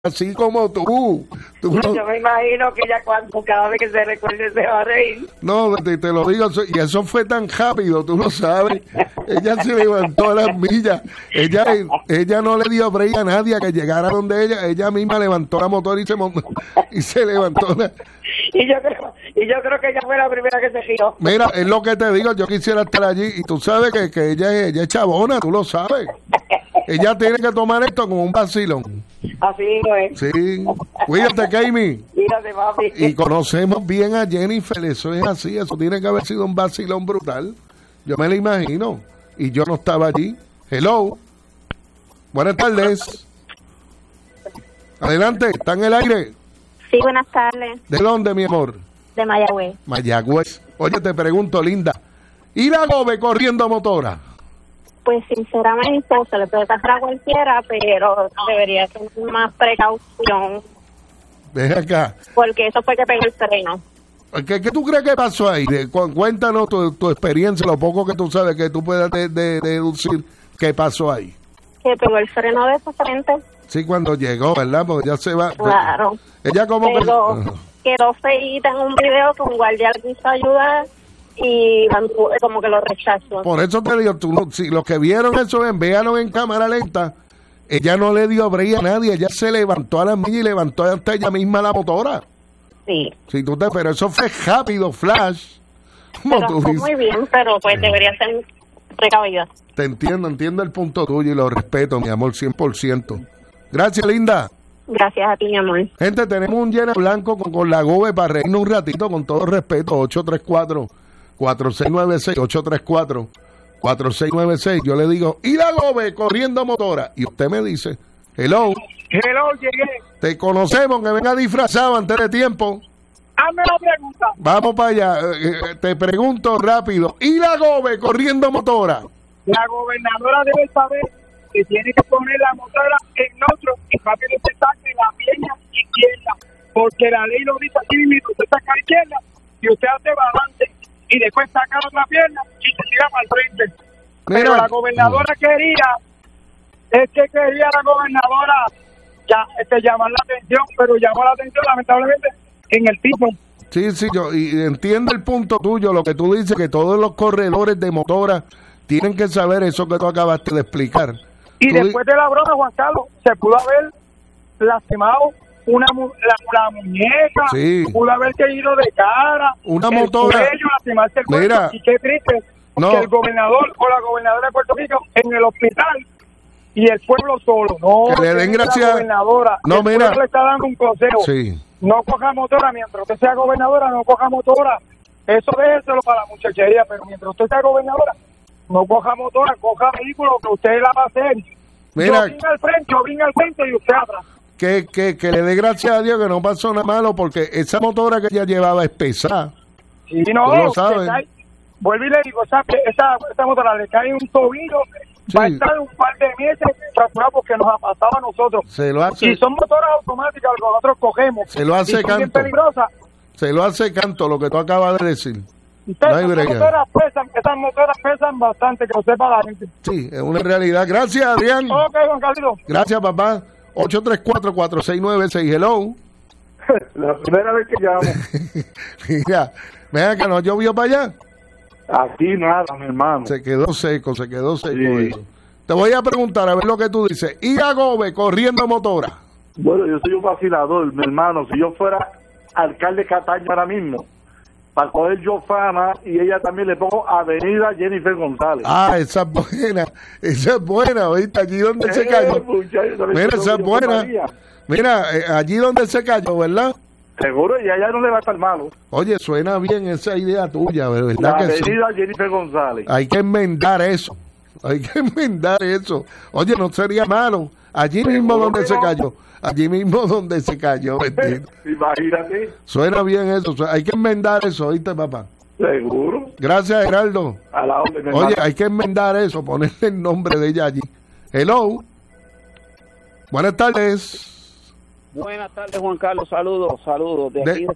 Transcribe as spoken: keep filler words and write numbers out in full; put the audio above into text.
así como tú. tú no, yo me imagino que ella cuando cada vez que se recuerde se va a reír. No, te, te lo digo, y eso fue tan rápido, tú lo sabes. Ella se levantó a las millas. Ella ella no le dio break a nadie a que llegara donde ella. Ella misma levantó la motor y se montó, y se levantó. La... Y yo creo y yo creo que ella fue la primera que se giró. Mira, es lo que te digo, yo quisiera estar allí y tú sabes que, que ella, ella es chabona, tú lo sabes. Ella tiene que tomar esto como un vacilón. Así no es. Sí. Cuídate, Kami. Cuídate, papi. Y conocemos bien a Jennifer, eso es así, eso tiene que haber sido un vacilón brutal. Yo me lo imagino. Y yo no estaba allí. Hello. Buenas tardes. Adelante, ¿está en el aire? Sí, buenas tardes. ¿De dónde, mi amor? De Mayagüez. Mayagüez. Oye, te pregunto, linda. ¿Y la Gobe corriendo motora? Pues sinceramente se le puede pasar a cualquiera, pero debería tener más precaución. Ven acá. Porque eso fue que pegó el freno. ¿Qué, ¿Qué tú crees que pasó ahí? De, cu cuéntanos tu, tu experiencia, lo poco que tú sabes, que tú puedas de, de, de deducir qué pasó ahí. Que pegó el freno de su frente. Sí, cuando llegó, ¿verdad? Porque ya se va. Claro. Ella como pero que... quedó feíta en un video que un guardia le quiso ayudar y como que lo rechazó. Por eso te digo, tú, si los que vieron eso, ven, véanlo en cámara lenta. Ella no le dio brillo a nadie, ella se levantó a la milla y levantó hasta ella misma la motora. Sí. Sí, tú te, pero eso fue rápido, flash. Pero tú fue dices. Muy bien, pero pues debería ser precavida. Te entiendo, entiendo el punto tuyo y lo respeto, mi amor, cien por ciento. Gracias, linda. Gracias a ti, mi amor. Gente, tenemos un lleno blanco con, con la Gobe para reírnos un ratito, con todo respeto, ocho tres cuatro, cuatro seis nueve seis, ocho tres cuatro, cuatro seis nueve seis. Yo le digo, y la Gobe corriendo motora. Y usted me dice, hello. Hello, llegué. Te conocemos, que venga disfrazado antes de tiempo. Hazme la pregunta. Vamos para allá. Eh, te pregunto rápido, ¿y la Gobe corriendo motora? La gobernadora debe saber que tiene que poner la motora en neutro y rápido se saque la pierna izquierda, porque la ley lo dice así mismo, usted saca a la izquierda y usted hace balance y después saca la otra pierna y se tira para el frente. Mira. Pero la gobernadora quería, es que quería la gobernadora ya este, llamar la atención, pero llamó la atención lamentablemente en el tipo. Sí, sí, yo y entiendo el punto tuyo, lo que tú dices, que todos los corredores de motora tienen que saber eso que tú acabaste de explicar. Y tú después de la broma, Juan Carlos, se pudo haber lastimado una la, la muñeca, sí. pudo haber caído de cara, una el motora, cuello, lastimarse el cuello. Mira, y qué triste no. que el gobernador o la gobernadora de Puerto Rico en el hospital y el pueblo solo. No, que le den gracias. La gobernadora, no, el mira. pueblo le está dando un consejo. Sí. No coja motora mientras usted sea gobernadora, no coja motora. Eso déjeselo para la muchachería, pero mientras usted sea gobernadora, no coja motora, coja vehículo que usted la va a hacer. Mira, yo vine al frente, yo vine al frente y usted atrás. Que, que, que le dé gracias a Dios que no pasó nada malo, porque esa motora que ella llevaba es pesada. Sí, no, lo sabes. Cae, vuelvo y le digo, esa, esa, esa motora le cae un tobillo, sí. Va a estar un par de meses fracturado porque nos ha pasado a nosotros. Se lo hace. Y son motoras automáticas que nosotros cogemos. Se lo hace y son canto. bien peligrosas. Se lo hace canto lo que tú acabas de decir. Ustedes, no hay esas, motoras pesan, esas motoras pesan bastante, que lo sepa la gente. Sí, es una realidad. Gracias, Adrián. Ok, Juan Carlos. Gracias, papá. ocho tres cuatro, cuatro seis nueve seis. Hello. La primera vez que llamo. Mira, vean que no llovió para allá. Aquí nada, mi hermano. Se quedó seco, se quedó seco. Sí. Eso. Te voy a preguntar a ver lo que tú dices. ¿Y a Gobe corriendo motora? Bueno, yo soy un vacilador, mi hermano. Si yo fuera alcalde de Cataño ahora mismo, para coger yo fama y ella también le pongo Avenida Jennifer González. Ah, esa es buena, esa es buena, ¿oíste? Allí donde eh, se cayó. Muchacho, mira, esa es buena. Mira, eh, allí donde se cayó, ¿verdad? Seguro, y allá no le va a estar malo. Oye, suena bien esa idea tuya, ¿verdad? La que Avenida sí? Jennifer González. Hay que enmendar eso, hay que enmendar eso. Oye, no sería malo. Allí mismo donde se cayó. Allí mismo donde se cayó, ¿entiendes? Imagínate. Suena bien eso, hay que enmendar eso, ¿oíste, papá? Seguro. Gracias, Geraldo. A la orden, Oye, hermano. Hay que enmendar eso, ponerle el nombre de ella allí. Hello. Buenas tardes. Buenas tardes, Juan Carlos. Saludos, saludos. De, de aquí de